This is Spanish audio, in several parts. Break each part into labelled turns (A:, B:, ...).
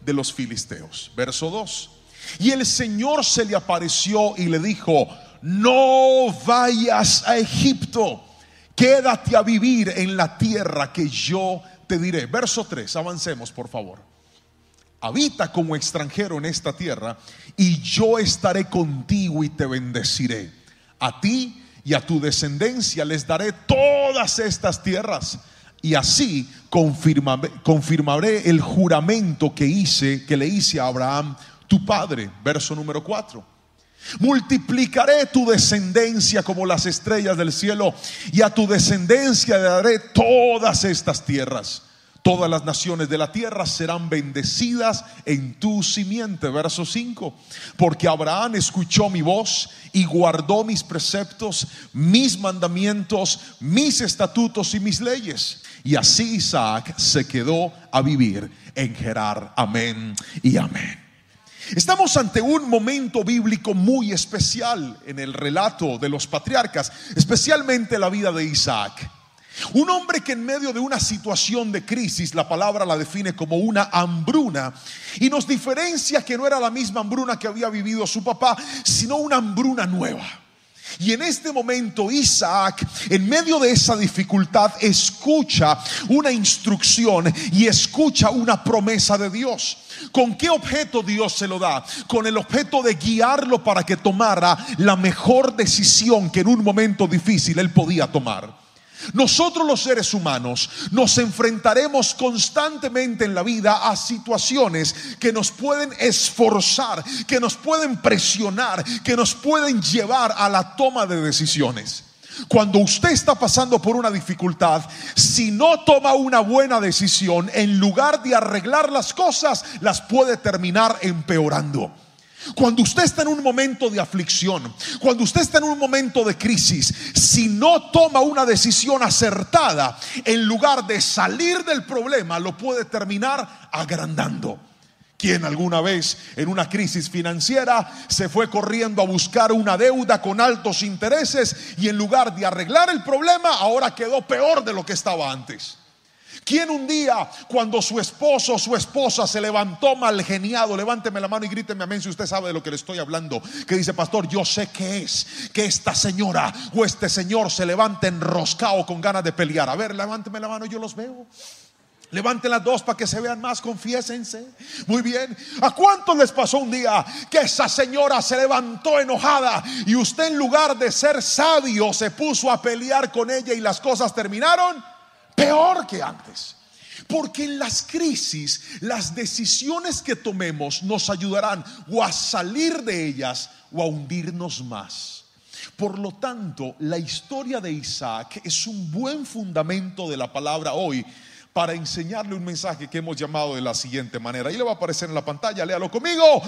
A: de los filisteos. Verso 2. Y el Señor se le apareció y le dijo: no vayas a Egipto, quédate a vivir en la tierra que yo te diré. Verso 3, avancemos por favor. Habita como extranjero en esta tierra, y yo estaré contigo y te bendeciré. A ti y a tu descendencia les daré todas estas tierras, y así confirmaré el juramento que le hice a Abraham tu padre. Verso número 4. Multiplicaré tu descendencia como las estrellas del cielo, y a tu descendencia le daré todas estas tierras. Todas las naciones de la tierra serán bendecidas en tu simiente. Verso 5. Porque Abraham escuchó mi voz y guardó mis preceptos, mis mandamientos, mis estatutos y mis leyes. Y así Isaac se quedó a vivir en Gerar. Amén y amén. Estamos ante un momento bíblico muy especial en el relato de los patriarcas, especialmente la vida de Isaac. Un hombre que en medio de una situación de crisis, la palabra la define como una hambruna, y nos diferencia que no era la misma hambruna que había vivido su papá, sino una hambruna nueva. Y en este momento Isaac, en medio de esa dificultad, escucha una instrucción y escucha una promesa de Dios. ¿Con qué objeto Dios se lo da? Con el objeto de guiarlo para que tomara la mejor decisión que en un momento difícil él podía tomar. Nosotros los seres humanos nos enfrentaremos constantemente en la vida a situaciones que nos pueden esforzar, que nos pueden presionar, que nos pueden llevar a la toma de decisiones. Cuando usted está pasando por una dificultad, si no toma una buena decisión, en lugar de arreglar las cosas, las puede terminar empeorando. Cuando usted está en un momento de aflicción, cuando usted está en un momento de crisis, si no toma una decisión acertada, en lugar de salir del problema, lo puede terminar agrandando. ¿Quién alguna vez en una crisis financiera se fue corriendo a buscar una deuda con altos intereses y en lugar de arreglar el problema, ahora quedó peor de lo que estaba antes? ¿Quién un día, cuando su esposo o su esposa se levantó mal geniado, levánteme la mano y gríteme amén si usted sabe de lo que le estoy hablando, que dice: pastor, yo sé que es que esta señora o este señor se levanta enroscado con ganas de pelear? A ver, levánteme la mano, yo los veo. Levanten las dos para que se vean más, confiésense. Muy bien. ¿A cuántos les pasó un día que esa señora se levantó enojada y usted, en lugar de ser sabio, se puso a pelear con ella y las cosas terminaron peor que antes? Porque en las crisis, las decisiones que tomemos nos ayudarán o a salir de ellas o a hundirnos más. Por lo tanto, la historia de Isaac es un buen fundamento de la palabra hoy para enseñarle un mensaje que hemos llamado de la siguiente manera. Ahí le va a aparecer en la pantalla, léalo conmigo: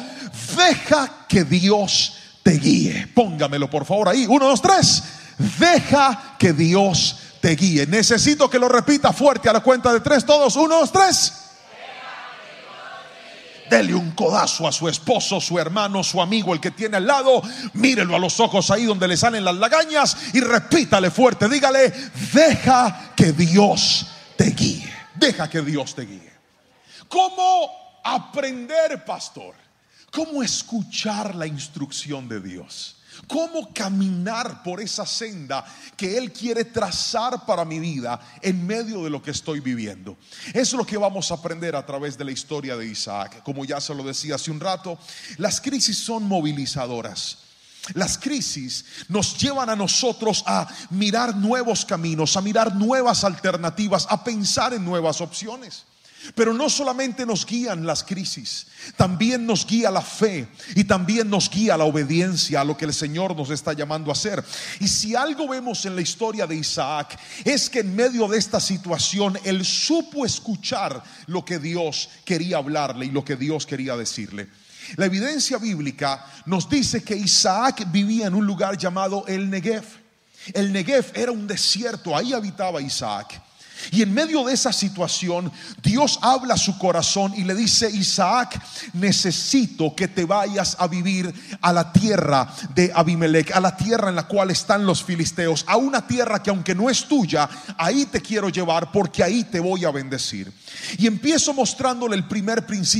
A: deja que Dios te guíe. Póngamelo por favor ahí, 1, 2, 3. Deja que Dios te guíe. Necesito que lo repita fuerte a la cuenta de 3 todos. 1, 2, 3. Dele un codazo a su esposo, su hermano, su amigo, el que tiene al lado. Mírelo a los ojos ahí donde le salen las lagañas y repítale fuerte. Dígale: deja que Dios te guíe. Deja que Dios te guíe. ¿Cómo aprender, pastor? ¿Cómo escuchar la instrucción de Dios? ¿Cómo caminar por esa senda que Él quiere trazar para mi vida en medio de lo que estoy viviendo? Eso es lo que vamos a aprender a través de la historia de Isaac. Como ya se lo decía hace un rato, las crisis son movilizadoras. Las crisis nos llevan a nosotros a mirar nuevos caminos, a mirar nuevas alternativas, a pensar en nuevas opciones. Pero no solamente nos guían las crisis, también nos guía la fe y también nos guía la obediencia a lo que el Señor nos está llamando a hacer. Y si algo vemos en la historia de Isaac, es que en medio de esta situación él supo escuchar lo que Dios quería hablarle y lo que Dios quería decirle. La evidencia bíblica nos dice que Isaac vivía en un lugar llamado el Negev. El Negev era un desierto, ahí habitaba Isaac. Y en medio de esa situación, Dios habla a su corazón y le dice: Isaac, necesito que te vayas a vivir a la tierra de Abimelech, a la tierra en la cual están los filisteos, a una tierra que aunque no es tuya, ahí te quiero llevar porque ahí te voy a bendecir. Y empiezo mostrándole el primer principio